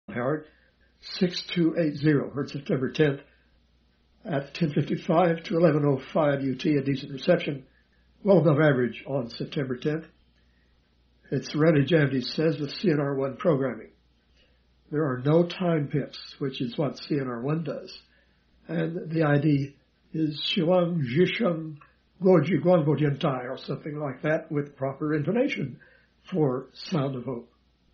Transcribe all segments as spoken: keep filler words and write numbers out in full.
Howard, six two eight zero, heard September tenth at ten fifty-five to eleven oh five U T, a decent reception, well above average on September tenth. It's ready jammed, he says, with C N R one programming. There are no time pips, which is what C N R one does. And the I D is Shuang Jisheng Goji Guangbo Jiantai, or something like that, with proper intonation for Sound of Hope.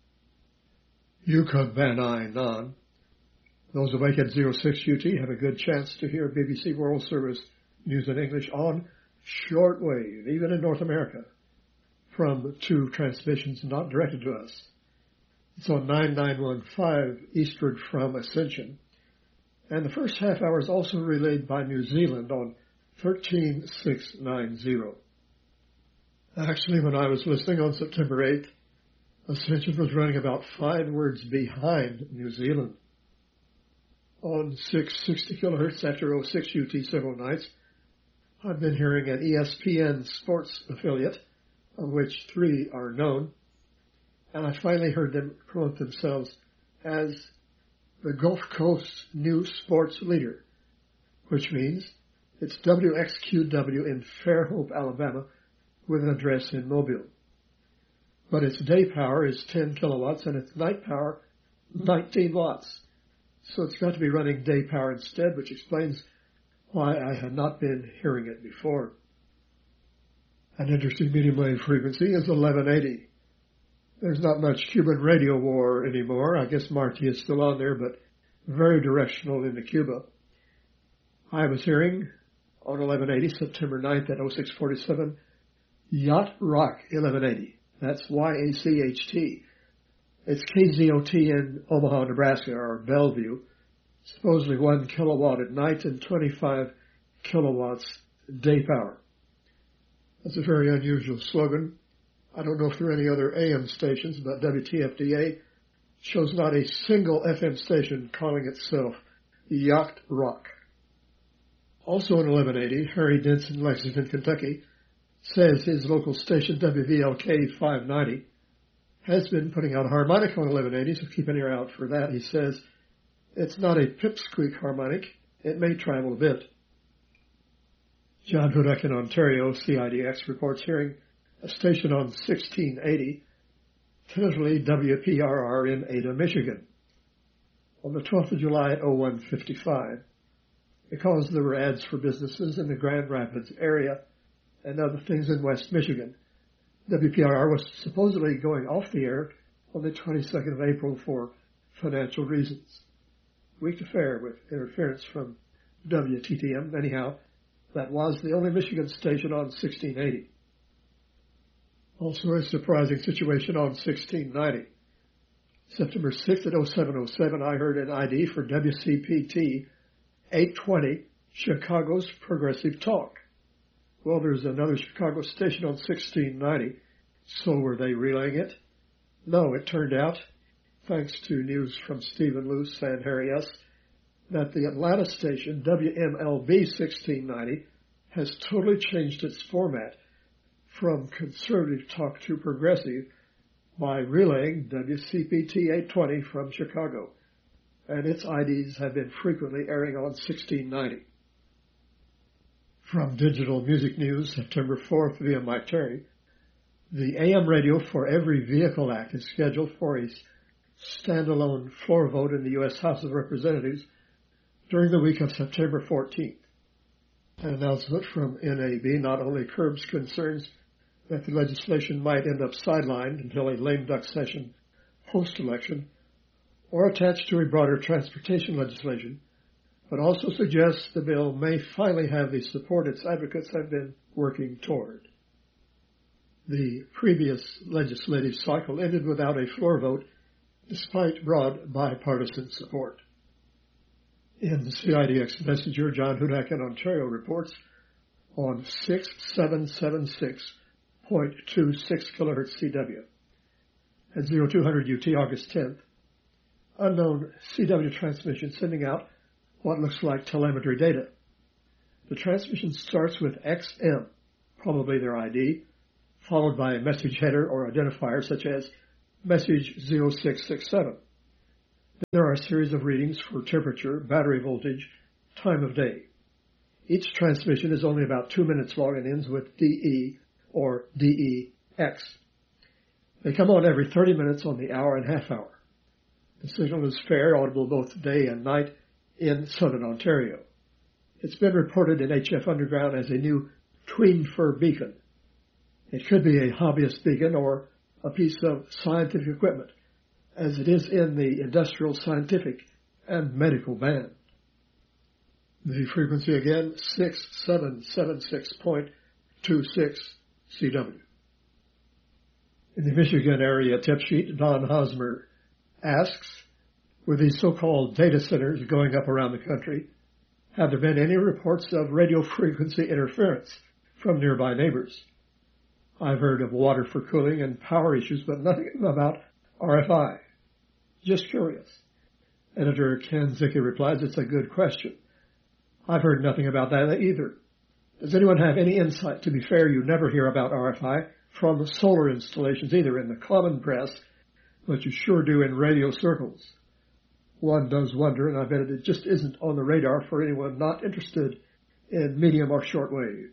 Yukon Van I Nan. Those awake at zero six U T have a good chance to hear B B C World Service news in English on shortwave, even in North America, from two transmissions not directed to us. It's on nine nine one five eastward from Ascension. And the first half hour is also relayed by New Zealand on thirteen six ninety. Actually, when I was listening on September eighth, Ascension was running about five words behind New Zealand. On six sixty kilohertz after oh six U T several nights, I've been hearing an E S P N sports affiliate, of which three are known, and I finally heard them promote themselves as the Gulf Coast New Sports Leader, which means it's W X Q W in Fairhope, Alabama, with an address in Mobile. But its day power is ten kilowatts and its night power nineteen watts. So it's got to be running day power instead, which explains why I had not been hearing it before. An interesting medium wave frequency is eleven eighty. There's not much Cuban radio war anymore. I guess Marty is still on there, but very directional into Cuba. I was hearing on eleven eighty, September ninth at oh six forty-seven, Yacht Rock eleven eighty. That's Y A C H T. It's K Z O T in Omaha, Nebraska, or Bellevue. Supposedly one kilowatt at night and twenty-five kilowatts day power. That's a very unusual slogan. I don't know if there are any other A M stations, but W T F D A shows not a single F M station calling itself Yacht Rock. Also in eleven eighty, Harry Denson, Lexington, Kentucky, says his local station W V L K five ninety has been putting out a harmonic on eleven eighty, so keep an ear out for that. He says it's not a pipsqueak harmonic. It may travel a bit. John Hudak in Ontario, C I D X, reports hearing a station on sixteen eighty, tentatively W P R R in Ada, Michigan, on the twelfth of July at oh one fifty-five, because there were ads for businesses in the Grand Rapids area and other things in West Michigan. W P R R was supposedly going off the air on the twenty-second of April for financial reasons. Weak affair with interference from W T T M. Anyhow, that was the only Michigan station on sixteen eighty. Also a surprising situation on sixteen ninety. September sixth at oh seven oh seven, I heard an I D for W C P T eight twenty, Chicago's Progressive Talk. Well, there's another Chicago station on sixteen ninety, so were they relaying it? No, it turned out, thanks to news from Stephen Luce and Harry S., that the Atlanta station, W M L B sixteen ninety, has totally changed its format from conservative talk to progressive by relaying W C P T eight twenty from Chicago, and its I Ds have been frequently airing on sixteen ninety. From Digital Music News, September fourth via Mike Terry, the A M radio for Every Vehicle Act is scheduled for a standalone floor vote in the U S House of Representatives during the week of September fourteenth. An announcement from N A B not only curbs concerns that the legislation might end up sidelined until a lame duck session post-election or attached to a broader transportation legislation, but also suggests the bill may finally have the support its advocates have been working toward. The previous legislative cycle ended without a floor vote, despite broad bipartisan support. In the C I D X Messenger, John Hudak in Ontario reports on six seven seven six point two six kilohertz C W. At oh two hundred U T, August tenth, unknown C W transmission sending out what looks like telemetry data. The transmission starts with X M, probably their I D, followed by a message header or identifier such as message zero six six seven. There are a series of readings for temperature, battery voltage, time of day. Each transmission is only about two minutes long and ends with D E or D E X. They come on every thirty minutes on the hour and half hour. The signal is fair, audible both day and night in southern Ontario. It's been reported in H F Underground as a new tween-fur beacon. It could be a hobbyist beacon or a piece of scientific equipment, as it is in the industrial, scientific, and medical band. The frequency again, six seven seven six point two six C W. In the Michigan area tip sheet, Don Hosmer asks, with these so-called data centers going up around the country, have there been any reports of radio frequency interference from nearby neighbors? I've heard of water for cooling and power issues, but nothing about R F I. Just curious. Editor Ken Zicke replies, it's a good question. I've heard nothing about that either. Does anyone have any insight? To be fair, you never hear about R F I from solar installations either in the common press, but you sure do in radio circles. One does wonder, and I bet it just isn't on the radar for anyone not interested in medium or shortwave.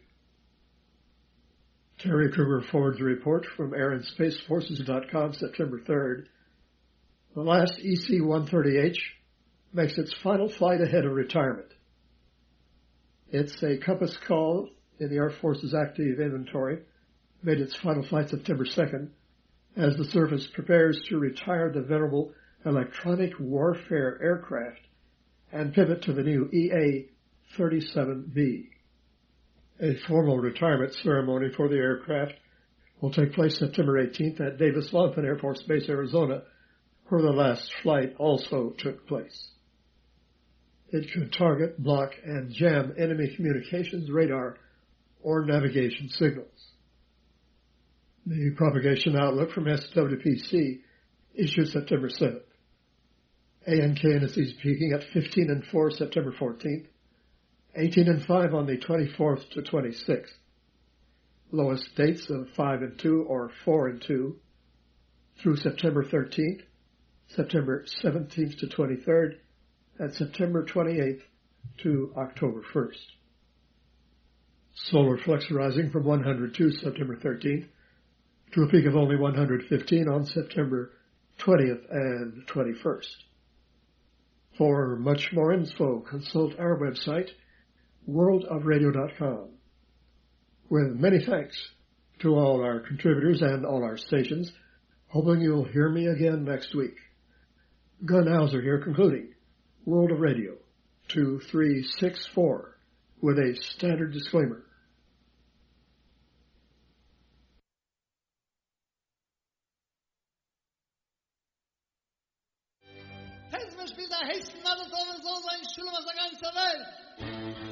Terry Kruger forwards a report from air and space forces dot com, September third. The last E C one thirty H makes its final flight ahead of retirement. It's a Compass call in the Air Force's active inventory, made its final flight September second, as the service prepares to retire the venerable electronic warfare aircraft and pivot to the new E A thirty-seven B. A formal retirement ceremony for the aircraft will take place September eighteenth at Davis-Monthan Air Force Base, Arizona, where the last flight also took place. It could target, block, and jam enemy communications, radar, or navigation signals. The propagation outlook from S W P C issued September seventh. A N K N S E is peaking at fifteen and four September fourteenth, eighteen and five on the twenty-fourth to twenty-sixth. Lowest dates of five and two or four and two through September thirteenth, September seventeenth to twenty-third, and September twenty-eighth to October first. Solar flux rising from one hundred two September thirteenth to a peak of only one hundred fifteen on September twentieth and twenty-first. For much more info, consult our website, world of radio dot com. With many thanks to all our contributors and all our stations, hoping you'll hear me again next week. Gun Hauser here concluding World of Radio two three six four with a standard disclaimer. Pezme spielt der Hessen, alles soll so sein, Schule, was der ganze Welt.